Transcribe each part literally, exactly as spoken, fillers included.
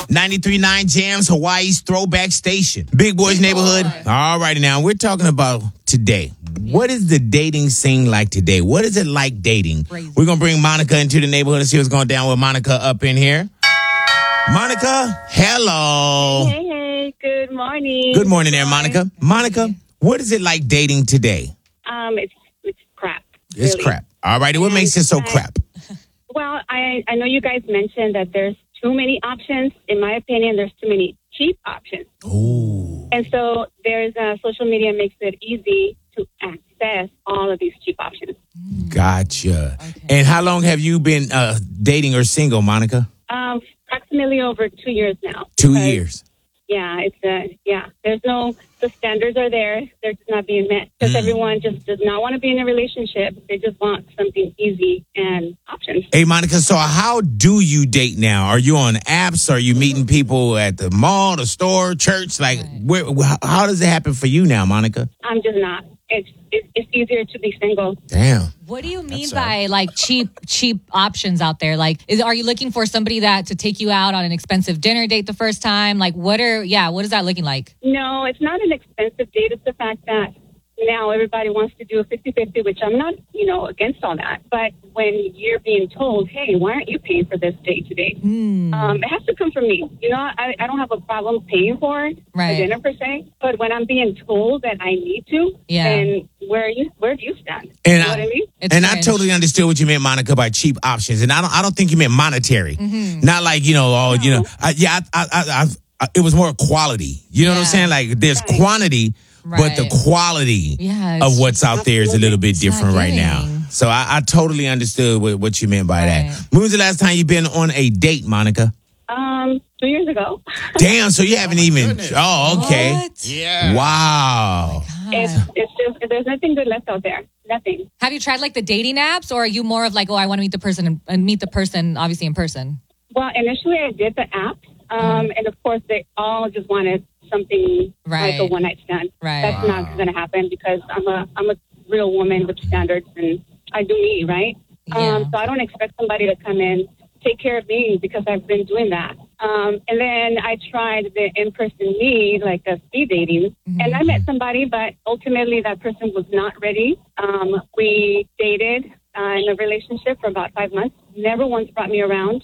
ninety-three point nine Jams, Hawaii's throwback station. Big Boys Neighborhood. All righty now, we're talking about today. What is the dating scene like today? What is it like dating? Crazy. We're going to bring Monica into the neighborhood and see what's going down with Monica up in here. Monica, hello. Hey, hey, good morning. Good morning there, Monica. Monica, what is it like dating today? Um, it's it's crap. It's really. crap. All righty, what makes it so crap? Well, I I know you guys mentioned that there's too many options. In my opinion, there's too many cheap options. Ooh. And so there's uh, social media makes it easy to access all of these cheap options. Gotcha. Okay. And how long have you been uh, dating or single, Monica? Um, approximately over two years now. Two Because, years. Yeah, it's uh, yeah. There's no the standards are there. They're just not being met because Mm. everyone just does not want to be in a relationship. They just want something easy and options. Hey, Monica, so how do you date now? Are you on apps? Are you meeting people at the mall, the store, church? Like, where, wh- how does it happen for you now, Monica? I'm just not. It's it's, it's easier to be single. Damn. What do you mean That's by like cheap, cheap options out there? Like, is are you looking for somebody that to take you out on an expensive dinner date the first time? Like, what are yeah, what is that looking like? No, it's not an expensive date. It's the fact that now everybody wants to do a fifty-fifty, which I'm not, you know, against all that. But when you're being told, hey, why aren't you paying for this date today? Hmm. Um, it has to come from me. You know, I, I don't have a problem paying for it, Right. a dinner per se. But when I'm being told that I need to, Yeah. then where are you, where do you stand? And you know I- what I mean? It's and I cringe. totally understood what you meant, Monica, by cheap options. And I don't, I don't think you meant monetary. Mm-hmm. Not like, you know, oh, you know, I, yeah, I, I, I, I, it was more quality. You know what I'm Yeah. saying? Like, there's Right. quantity, but the Right. quality Yeah, it's of what's out there is a little bit It's not different right now. giving. So I, I totally understood what, what you meant by Right. that. When was the last time you've been on a date, Monica? Um, two years ago. Damn, so you haven't even. goodness. Oh, okay. What? Yeah. Wow. It's, it's just, there's nothing good left out there. Nothing. Have you tried like the dating apps, or are you more of like, oh, I want to meet the person and, and meet the person obviously in person? Well, initially I did the app, um, and of course they all just wanted something Right. like a one night stand. Right. That's not going to happen because I'm a I'm a real woman with standards, and I do me right. Yeah. Um, so I don't expect somebody to come in take care of me because I've been doing that. Um, and then I tried the in person meet, like a speed dating, Mm-hmm. and I met somebody, but ultimately that person was not ready. Um, we dated uh, in a relationship for about five months. Never once brought me around.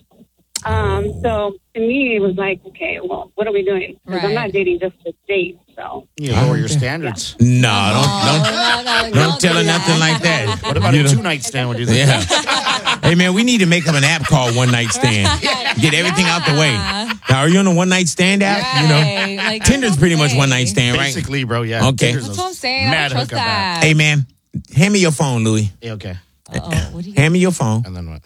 Um, so to me, it was like, okay, well, what are we doing? Because I'm Right. not dating just to date. So You lower your standards. No, don't, don't, Oh, no, no, don't tell her do nothing that. like that. What about You a know? two night stand? Would you think? Yeah. Hey, man, we need to make up an app called One Night Stand. Get everything out the way. Now, are you on a one night stand app? You know, Right. Like, Tinder's pretty much okay. one night stand, right? Basically, bro. Yeah. Okay. Tinder's That's a what I'm saying. I Mad don't trust hookup app. that. Hey, man, hand me your phone, Louis. Yeah, okay. Uh-oh, what do you Hand me your phone. And then what?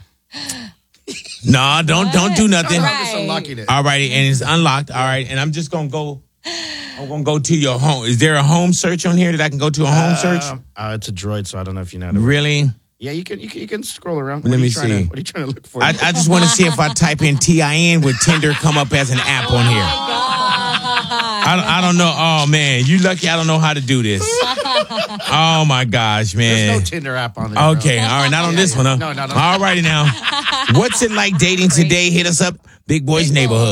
No, don't don't do nothing. Right. I'm just unlocking it. All righty, and it's unlocked. All right, and I'm just gonna go. I'm gonna go to your home. Is there a home search on here that I can go to a home search? Uh, uh, it's a droid, so I don't know if you know. How to Really? Yeah, you can, you can you can scroll around. Let what are me you trying see. To, what are you trying to look for? I, I just want to see if I type in T I N would Tinder come up as an app on here. I, don't- I don't know. Oh man, you lucky I don't know how to do this. Oh my gosh, There's man. no Tinder app on there. bro. Okay, all right, not on this one, huh? No, not on- All righty now. What's it like dating today? Hit us up, Big Boys Neighborhood.